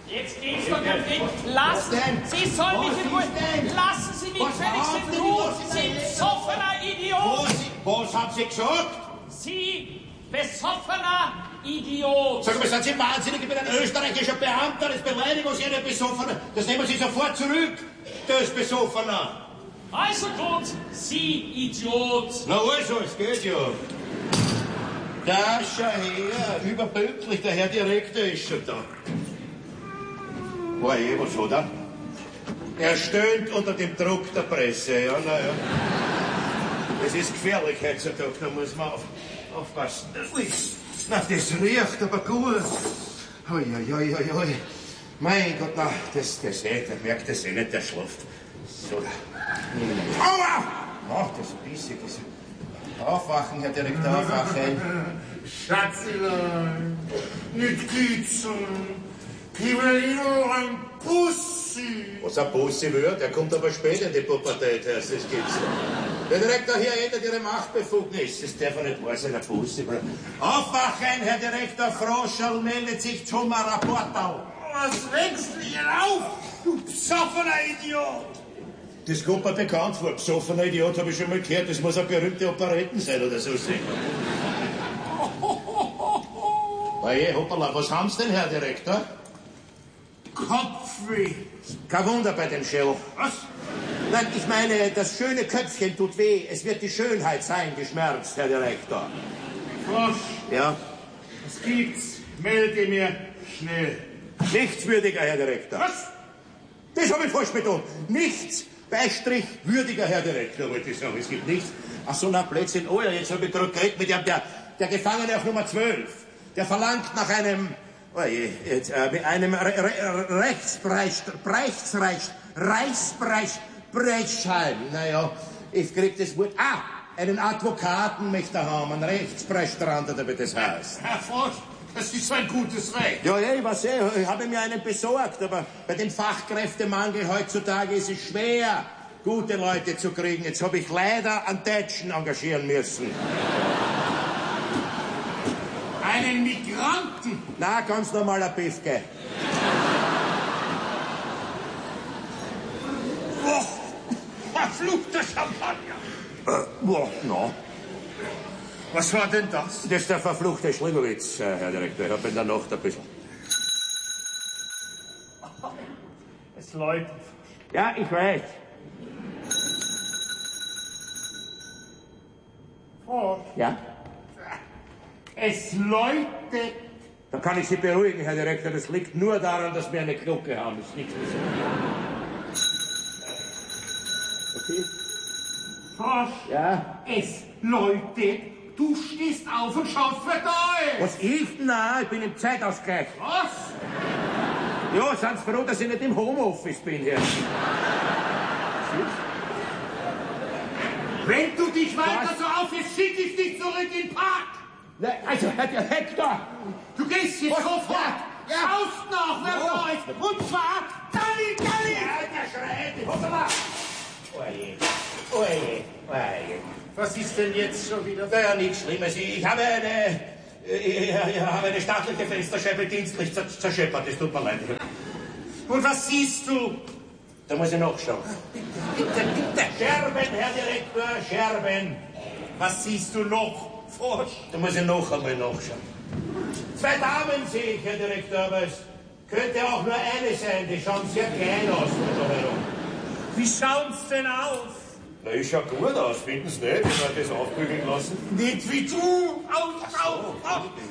Jetzt geht's doch nicht. Sie sollen mich in Ruhe. Lassen Sie mich wenigstens in Ruhe. Sie besoffener Idiot. Was haben Sie gesagt? Sie besoffener Idiot. Sag mal, sind Sie wahnsinnig? Ich bin ein österreichischer Beamter. Das Beleidigung Sie einen Besoffener. Das nehmen Sie sofort zurück. Das Besoffener. Also gut, Sie Idiot. Na also, es geht ja. Da, schau her. Überpünktlich, der Herr Direktor ist schon da. Oje, was hat er? Er stöhnt unter dem Druck der Presse. Ja, naja. Es ist gefährlich heutzutage, da muss man aufpassen. Na, das riecht aber gut. Ui, ui, ui, ui, ui. Mein Gott, na, das der merkt das eh nicht, der schläft. So, da. Aua! Ach, das Bissig ist... Aufwachen, Herr Direktor, aufwachen. Schatzelein, nicht kitzen. Ich will nur ein Pussy. Was ein Pussy wird, der kommt aber später in die Pubertät, das gibt's nicht. Der Direktor hier ändert Ihre Machtbefugnis. Das darf ja nicht wahr sein, ein Pussy. Aufwachen, Herr Direktor Froschel, meldet sich zum Rapportau. Was regst du hier auf, du besoffener Idiot? Das kommt mir bekannt vor. Besoffener Idiot, habe ich schon mal gehört. Das muss eine berühmte Operetten sein oder so sein. Oje, hoppala, was haben Sie denn, Herr Direktor? Kopfweh. Kein Wunder bei dem Schell. Was? Nein, ich meine, das schöne Köpfchen tut weh. Es wird die Schönheit sein, die schmerzt, Herr Direktor. Frosch, Ja? was gibt's? Melde mir schnell. Nichtswürdiger, Herr Direktor. Was? Das habe ich falsch betont. Nichts. Beistrich würdiger Herr Direktor, wollte ich sagen. Es gibt nichts. Ach so, na, Blödsinn. Oh ja, jetzt habe ich gerade geredet mit dem, der Gefangene auf Nummer 12. Der verlangt nach einem, oh je, jetzt, einem Reichsbrechtschein. Naja, ich krieg das Wort. Ah, einen Advokaten möchte er haben, einen Rechtsbrechtstrand, oder wie das heißt. Herr Frosch, das ist ein gutes Recht. Ja, ich weiß ich habe mir einen besorgt, aber bei dem Fachkräftemangel heutzutage ist es schwer, gute Leute zu kriegen. Jetzt habe ich leider einen Deutschen engagieren müssen. Einen Migranten? Na, ganz normaler Piefke. Oh, verfluchter Champagner. No. Was war denn das? Das ist der verfluchte Schlimowitz, Herr Direktor. Ich habe in der Nacht ein bisschen... Es läutet. Ja, ich weiß. Frosch, Ja? es läutet. Dann kann ich Sie beruhigen, Herr Direktor. Das liegt nur daran, dass wir eine Glocke haben. Das ist nichts Okay? Frosch, Ja? es läutet. Du stehst auf und schaust verdammt. Was ich? Nein, ich bin im Zeitausgleich. Was? Ja, sind Sie froh, dass ich nicht im Homeoffice bin hier. Wenn du dich weiter so aufhältst, schicke ich dich zurück in den Park. Nein, also, Herr Hector! Du gehst jetzt Was? sofort. Ja. Schaust noch, wer da ist. Und zwar Galli. Ja, der schreit! Hoppala! Oje, oje, oje. Was ist denn jetzt schon wieder? Ja, nichts Schlimmes. Ich habe eine staatliche Fensterscheibe dienstlich zerscheppert. Es tut mir leid. Und was siehst du? Da muss ich nachschauen. Bitte. Scherben, Herr Direktor, Scherben. Was siehst du noch? Frosch. Da muss ich noch einmal nachschauen. 2 Damen sehe ich, Herr Direktor, aber es könnte auch nur eine sein. Die schauen sehr klein aus da herum. Wie schaut's denn aus? Na, ich schau gut aus, finden Sie nicht? Ich habe das aufbügeln lassen. Nicht wie du. Auf.